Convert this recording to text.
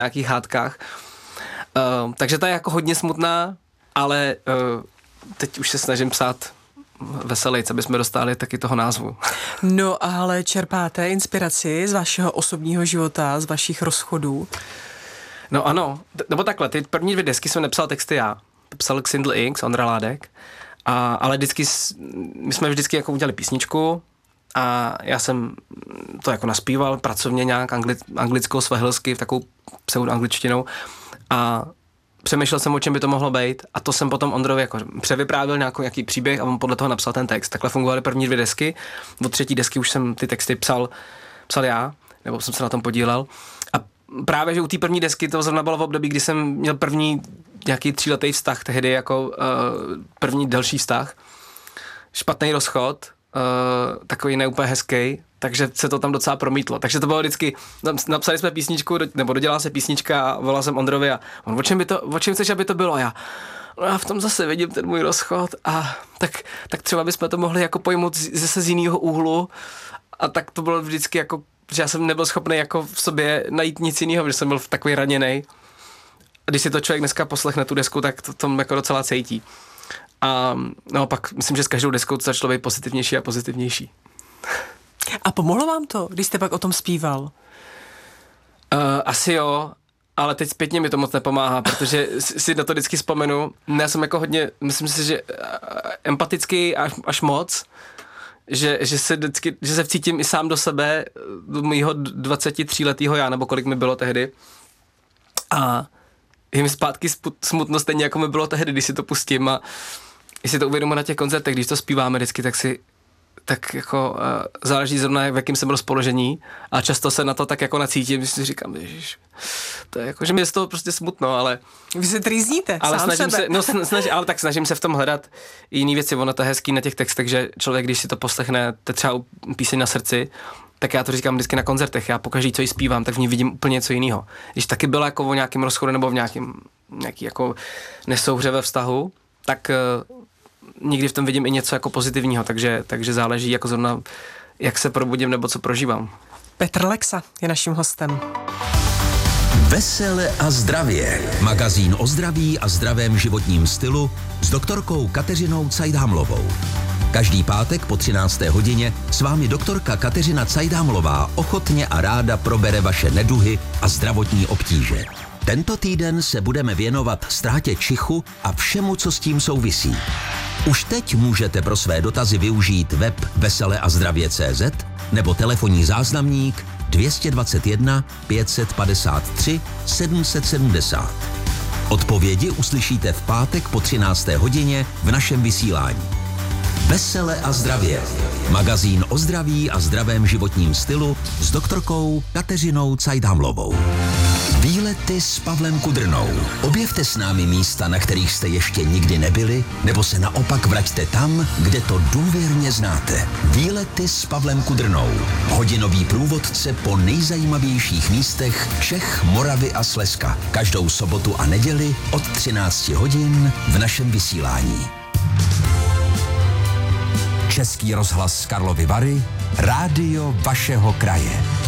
nějakých hádkách. Takže ta je jako hodně smutná, ale teď už se snažím psát veselejc, aby jsme dostali taky toho názvu. No ale čerpáte inspiraci z vašeho osobního života, z vašich rozchodů? No ano, nebo takhle, ty první 2 desky jsem nepsal texty já. Psal Xindl Inks, Ondra Ládek, ale my jsme vždycky jako udělali písničku a já jsem to jako naspíval pracovně nějak anglickou, svahilsky, takovou pseudoangličtinou a přemýšlel jsem, o čem by to mohlo být a to jsem potom Ondrovi jako převyprávěl nějaký příběh a on podle toho napsal ten text. Takhle fungovaly první 2 desky, od 3. desky už jsem ty texty psal já, nebo jsem se na tom podílel. A právě, že u té první desky to zrovna bylo v období, kdy jsem měl první nějaký 3letý vztah tehdy, jako první delší vztah. Špatný rozchod, takový neúplně hezký, takže se to tam docela promítlo. Takže to bylo vždycky, napsali jsme písničku, nebo dodělala se písnička a volal jsem Ondrovi a on, o čem chceš, aby to bylo? A já v tom zase vidím ten můj rozchod a tak třeba bychom to mohli jako pojmout zase z jiného úhlu a tak to bylo vždycky jako, že já jsem nebyl schopný jako v sobě najít nic jiného, že jsem byl takový raněnej. A když si to člověk dneska poslechne tu desku, tak to tom jako docela cítí. A naopak myslím, že s každou deskou to začalo být pozitivnější a pozitivnější. A pomohlo vám to, když jste pak o tom zpíval? Asi jo, ale teď zpětně mi to moc nepomáhá, protože si na to vždycky vzpomenu. Já jsem jako hodně, myslím si, že empatický až moc, že se vcítím i sám do sebe, do mýho 23letého já, nebo kolik mi bylo tehdy. A je mi zpátky smutno stejně, jako mi bylo tehdy, když si to pustím a když si to uvědomuji na těch koncertech, když to zpíváme vždycky, tak jako záleží zrovna, v jakým jsem rozpoložení a často se na to tak jako nacítím, že si říkám, ježiš, to je jako, že mi je z toho prostě smutno, ale... Vy se trýzníte ale sám sebe. Ale tak snažím se v tom hledat jiný věci, ono to je hezký na těch textech, že člověk, když si to poslechne, to třeba píseň na srdci, tak já to říkám vždycky na koncertech, já pokaždý, co jí zpívám, tak v ní vidím úplně něco jiného. Když taky byla jako o nějakém rozchodu nebo v nějaký jako nesouhře ve vztahu, tak někdy v tom vidím i něco jako pozitivního, takže záleží jako zrovna, jak se probudím nebo co prožívám. Petr Lexa je naším hostem. Vesele a zdravě. Magazín o zdraví a zdravém životním stylu s doktorkou Kateřinou Cajdhamlovou. Každý pátek po 13. hodině s vámi doktorka Kateřina Cajdhamlová ochotně a ráda probere vaše neduhy a zdravotní obtíže. Tento týden se budeme věnovat ztrátě čichu a všemu, co s tím souvisí. Už teď můžete pro své dotazy využít web veseleazdravě.cz nebo telefonní záznamník 221 553 770. Odpovědi uslyšíte v pátek po 13. hodině v našem vysílání. Vesele a zdravě. Magazín o zdraví a zdravém životním stylu s doktorkou Kateřinou Cajdhamlovou. Výlety s Pavlem Kudrnou. Objevte s námi místa, na kterých jste ještě nikdy nebyli, nebo se naopak vraťte tam, kde to důvěrně znáte. Výlety s Pavlem Kudrnou. Hodinový průvodce po nejzajímavějších místech Čech, Moravy a Slezska. Každou sobotu a neděli od 13 hodin v našem vysílání. Český rozhlas Karlovy Vary, rádio vašeho kraje.